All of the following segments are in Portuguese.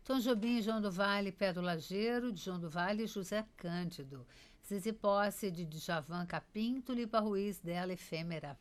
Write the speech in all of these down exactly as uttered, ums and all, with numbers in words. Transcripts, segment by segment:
Tom Jobim, João do Vale, Pedro Lageiro, de João do Vale, José Cândido. Zizi Posse, de Djavan Capim, Tulipa Ruiz, dela Efêmera.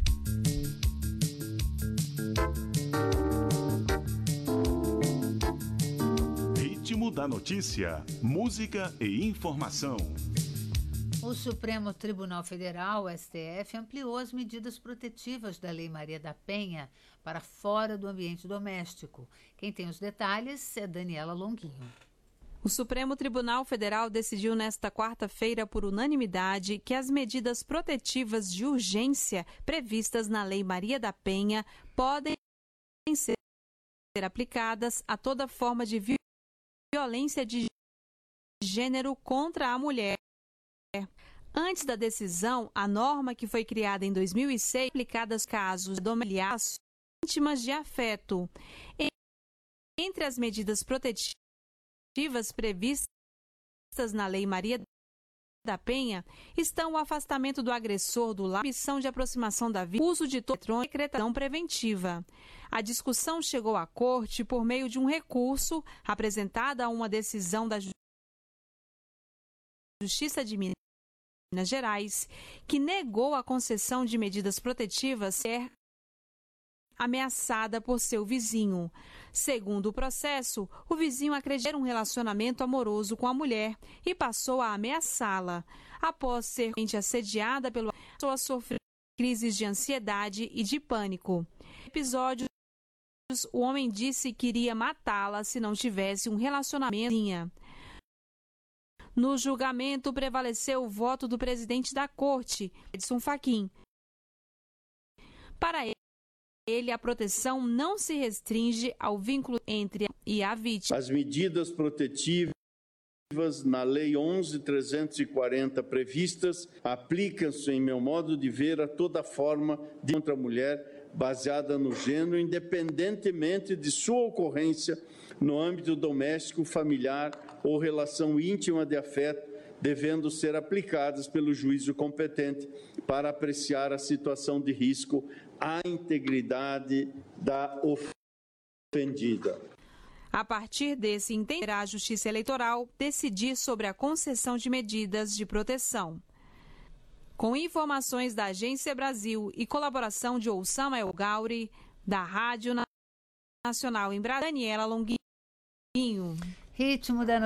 Ritmo da notícia, música e informação. O Supremo Tribunal Federal, o S T F, ampliou as medidas protetivas da Lei Maria da Penha para fora do ambiente doméstico. Quem tem os detalhes é Daniela Longuinho. O Supremo Tribunal Federal decidiu nesta quarta-feira, por unanimidade, que as medidas protetivas de urgência previstas na Lei Maria da Penha podem ser aplicadas a toda forma de violência de gênero contra a mulher. Antes da decisão, a norma, que foi criada em dois mil e seis, aplicada aos casos domiciliares íntimas de afeto. Entre as medidas protetivas previstas na Lei Maria da Penha estão o afastamento do agressor do lar, missão de aproximação da vítima, uso de eletrônico e decretação preventiva. A discussão chegou à Corte por meio de um recurso apresentado a uma decisão da Justiça de Minas Gerais, que negou a concessão de medidas protetivas ser ameaçada por seu vizinho. Segundo o processo, o vizinho acreditou um relacionamento amoroso com a mulher e passou a ameaçá-la. Após ser assediada pelo passou a sofrer crises de ansiedade e de pânico. Episódios, o homem disse que iria matá-la se não tivesse um relacionamento. No julgamento, prevaleceu o voto do presidente da Corte, Edson Fachin. Para ele, a proteção não se restringe ao vínculo entre e a vítima. As medidas protetivas na Lei onze mil trezentos e quarenta previstas aplicam-se, em meu modo de ver, a toda forma de contra a mulher baseada no gênero, independentemente de sua ocorrência no âmbito doméstico, familiar ou relação íntima de afeto, devendo ser aplicadas pelo juízo competente para apreciar a situação de risco à integridade da ofendida. A partir desse entender, a Justiça Eleitoral decidir sobre a concessão de medidas de proteção. Com informações da Agência Brasil e colaboração de Oussama El Gauri, da Rádio Nacional em Brasília, Daniela Longuinho. Ritmo da